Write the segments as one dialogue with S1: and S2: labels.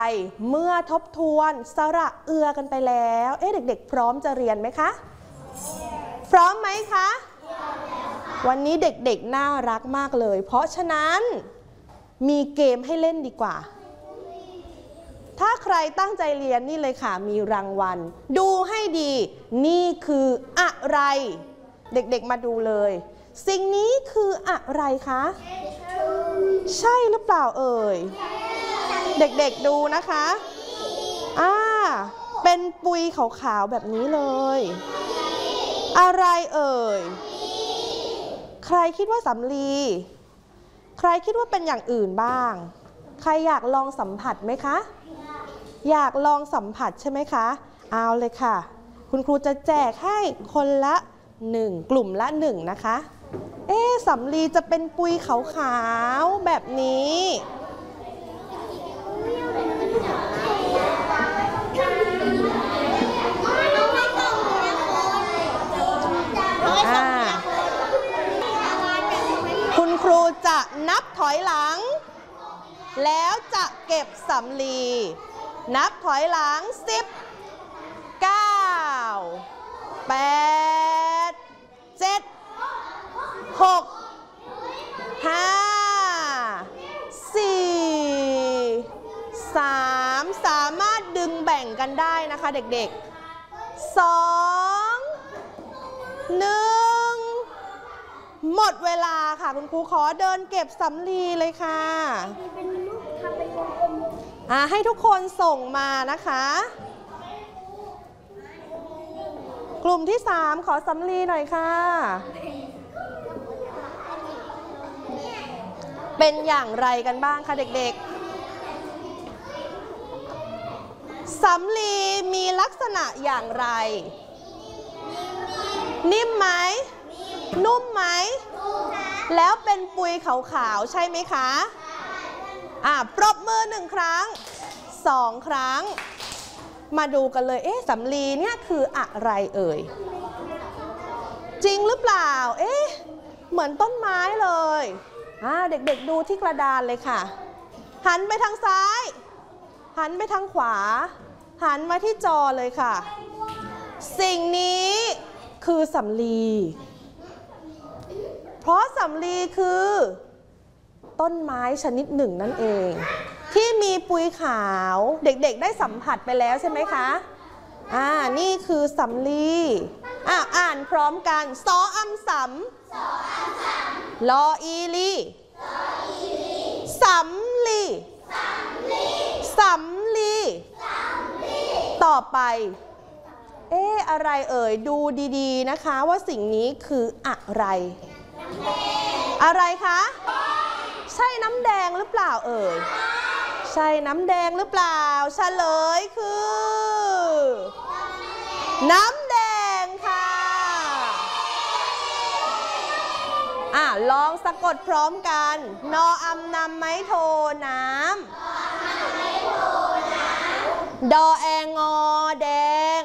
S1: เมื่อทบทวนสระเอือกันไปแล้วเด็กๆพร้อมจะเรียนไหมคะพร้อมไหมคะวันนี้เด็กๆน่ารักมากเลยเพราะฉะนั้นมีเกมให้เล่นดีกว่าถ้าใครตั้งใจเรียนนี่เลยค่ะมีรางวัลดูให้ดีนี่คืออะไรเด็กๆมาดูเลยสิ่งนี้คืออะไรคะใช่หรือเปล่าเอ่ยเด็กๆดูนะคะเป็นปุยขาวๆแบบนี้เลยอะไรเอ่ยใครคิดว่าสำลีใครคิดว่าเป็นอย่างอื่นบ้างใครอยากลองสัมผัสไหมคะอยากลองสัมผัสใช่ไหมคะเอาเลยค่ะคุณครูจะแจกให้คนละ1กลุ่มละ1นะคะสำลีจะเป็นปุยขาวๆแบบนี้คุณครูจะนับถอยหลังแล้วจะเก็บสำลีนับถอยหลัง10 9 8 7 6 5 4 3สามารถดึงแบ่งกันได้นะคะเด็กๆ2 1หมดเวลาค่ะคุณครูขอเดินเก็บสำลีเลยค่ะให้ทุกคนส่งมานะคะกลุ่มที่3ขอสำลีหน่อยค่ะเป็นอย่างไรกันบ้างคะเด็กๆสำลีมีลักษณะอย่างไรนิ่มไหมนุ่มไหมแล้วเป็นปุยขาวๆใช่ไหมคะปรบมือ1ครั้ง2ครั้งมาดูกันเลยสำลีเนี่ยคืออะไรเอ่ยจริงหรือเปล่าเหมือนต้นไม้เลยเด็กๆดูที่กระดานเลยค่ะหันไปทางซ้ายหันไปทางขวาหันมาที่จอเลยค่ะสิ่งนี้คือสำลีเพราะสำลีคือต้นไม้ชนิดหนึ่งนั่นเองที่มีปุยขาวเด็กๆได้สัมผัสไปแล้วใช่ไหมคะนี่คือสำลีอ่านพร้อมกันสออำสำลออีลีสำลีสำลีต่อไปอะไรเอ่ยดูดีๆนะคะว่าสิ่งนี้คืออะไรอะไรคะใช่น้ำแดงหรือเปล่าเอ่ยใช่น้ำแดงหรือเปล่าเฉลยคือน้ำแดงค่ะลองสะกดพร้อมกันนออำนำไม้โทน้ำดอแองอแดง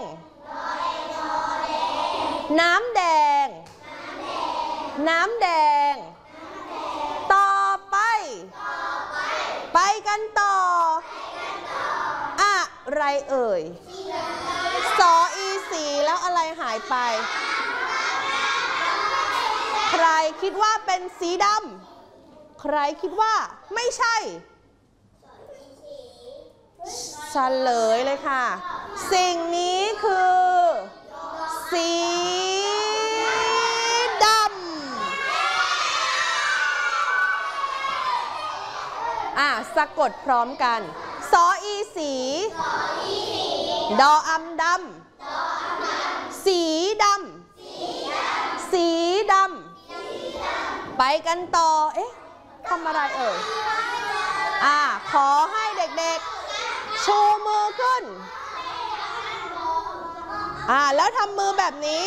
S1: น้ำแดงน้ำแดงต่อไปไปกันต่ออะไรเอ่ยสออีสีแล้วอะไรหายไปใครคิดว่าเป็นสีดำใครคิดว่าไม่ใช่เฉลยเลยค่ะสิ่งนี้คือสีดำสะกดพร้อมกันสออีสีดออำดำสีดำสีดำไปกันต่อทำอะไรเอ่ยขอให้เด็กๆชูมือขึ้นแล้วทำมือแบบนี้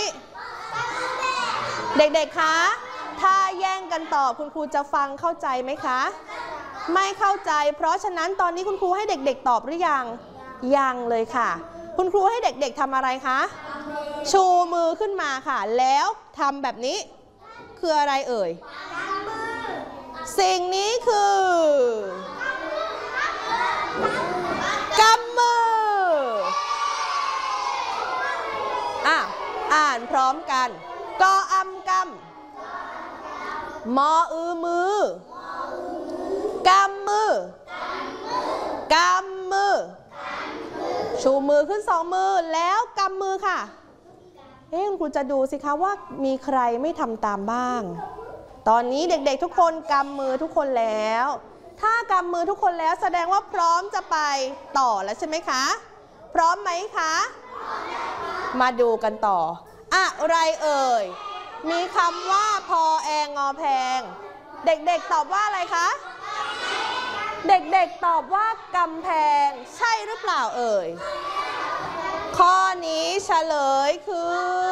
S1: เด็กๆคะถ้าแย่งกันตอบคุณครูจะฟังเข้าใจไหมคะไม่เข้าใจเพราะฉะนั้นตอนนี้คุณครูให้เด็กๆตอบหรือยังยังเลยค่ะคุณครูให้เด็กๆทำอะไรคะชูมือขึ้นมาค่ะแล้วทำแบบนี้คืออะไรเอ่ยสิ่งนี้คือมกันกออำกำมออือมือกำมือกำมือชูมือขึ้น2 มือแล้วกำมือค่ะคุณครูจะดูสิคะว่ามีใครไม่ทำตามบ้างตอนนี้เด็กๆทุกคนกำมือทุกคนแล้วถ้ากำมือทุกคนแล้วแสดงว่าพร้อมจะไปต่อแล้วใช่ไหมคะพร้อมไหมคะมาดูกันต่ออะไรเอ่ยมีคำว่าพอแองอแพงเด็กๆตอบว่าอะไรคะเด็กๆตอบว่ากำแพงใช่หรือเปล่าเอ่ยข้อนี้เฉลยคื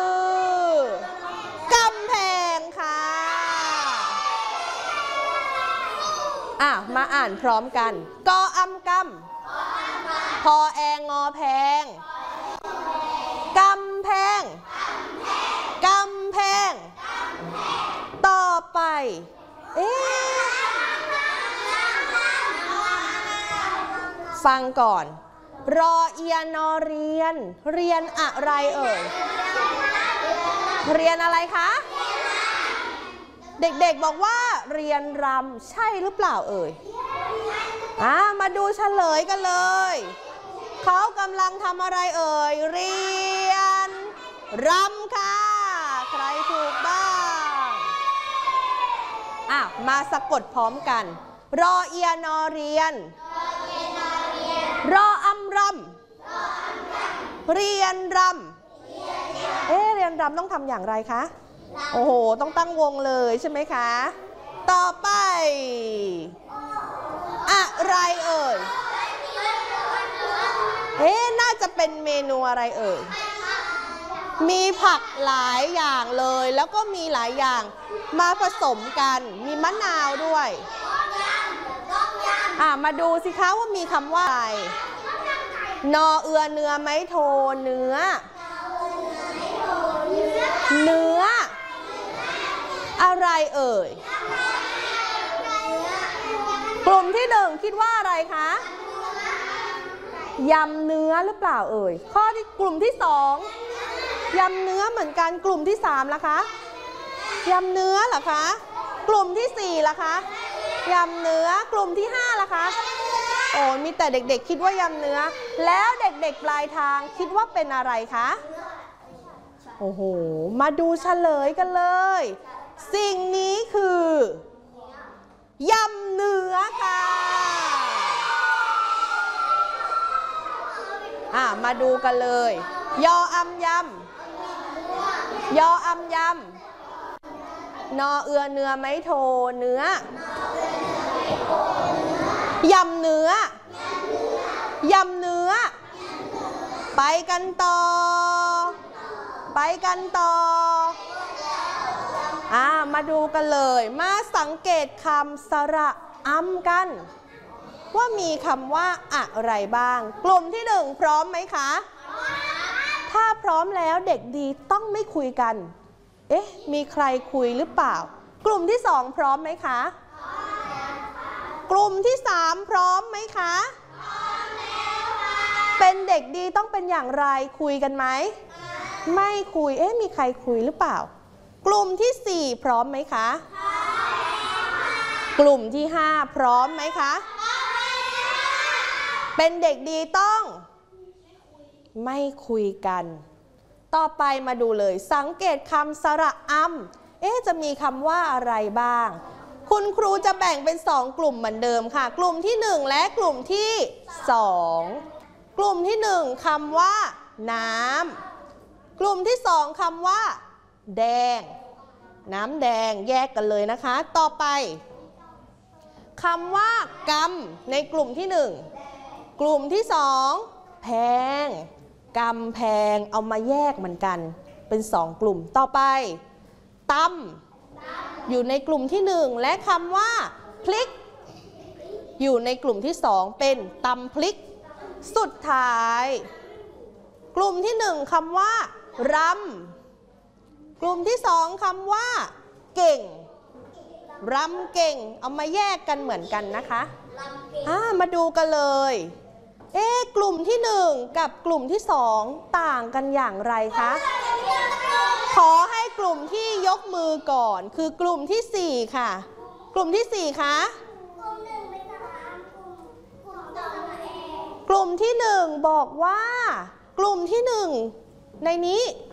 S1: อกำแพงค่ะมาอ่านพร้อมกันกออำกำพอแองงอแพงกำแพงกำแพงต่อไปฟังก่อนรอเอียนอเรียนเรียนอะไรเอ่ยเรียนอะไรคะเด็กๆบอกว่าเรียนรำใช่หรือเปล่าเอ่ยมาดูเฉลยกันเลยเขากำลังทำอะไรเอ่ยเรียนรำค่ะใครถูกบ้างมาสะกดพร้อมกันรอเอียนอเรียนรออำรำเรียนรำเรียนรำต้องทำอย่างไรคะโอ้โหต้องตั้งวงเลยใช่ไหมคะต่อไปอะไรเอ่ยน่าจะเป็นเมนูอะไรเอ่ยมีผักหลายอย่างเลยแล้วก็มีหลายอย่างมาผสมกันมีมะนาวด้วยมาดูสิคะว่ามีคำว่าอะไรนอเอือเนื้อไม้โทเนื้ออะไรเอ่ยกลุ่มที่1คิดว่าอะไรคะยำเนื้อหรือเปล่าเอ่ยข้อที่กลุ่มที่2ยำเนื้อเหมือนกันกลุ่มที่3ล่ะคะยำเนื้อเหรอคะกลุ่มที่4ล่ะคะยำเนื้อกลุ่มที่5ล่ะคะมีแต่เด็กๆคิดว่ายำเนื้อแล้วเด็กๆปลายทางคิดว่าเป็นอะไรคะโอ้โหมาดูเฉลยกันเลยสิ่งนี้คือยำเนื้อค่ะมาดูกันเลยยออำยำยออำยำนอเอือเนื้อไม้โทเนื้อยำเนื้อยำเนื้อไปกันต่อมาดูกันเลยมาสังเกตคำสระอำกันว่ามีคำว่าอะไรบ้างกลุ่มที่1พร้อมไหมคะถ้าพร้อมแล้วเด็กดีต้องไม่คุยกันมีใครคุยหรือเปล่ากลุ่มที่2พร้อมไหมคะกลุ่มที่3พร้อมไหมคะเป็นเด็กดีต้องเป็นอย่างไรคุยกันไหมไม่คุยมีใครคุยหรือเปล่ากลุ่มที่4พร้อมไหมคะกลุ่มที่5พร้อมไหมคะเป็นเด็กดีต้องไม่คุยกันต่อไปมาดูเลยสังเกตคำสระอำจะมีคำว่าอะไรบ้างคุณครูจะแบ่งเป็น2กลุ่มเหมือนเดิมค่ะกลุ่มที่1และกลุ่มที่2กลุ่มที่1คำว่าน้ำกลุ่มที่2คำว่าแดงน้ำแดงแยกกันเลยนะคะต่อไปคำว่ากำในกลุ่มที่1กลุ่มที่2แพงกำแพงเอามาแยกเหมือนกันเป็น2กลุ่มต่อไปตำอยู่ในกลุ่มที่1และคำว่าพลิกอยู่ในกลุ่มที่2เป็นตำพลิกสุดท้ายกลุ่มที่1คำว่ารำกลุ่มที่2คำว่าเก่งรำเก่งเอามาแยกกันเหมือนกันนะคะมาดูกันเลยกลุ่มที่1กับกลุ่มที่2ต่างกันอย่างไรคะขอให้กลุ่มที่ยกมือก่อนคือกลุ่มที่4ค่ะกลุ่มที่4คะกลุ่มที่1บอกว่ากลุ่มที่1ในนี้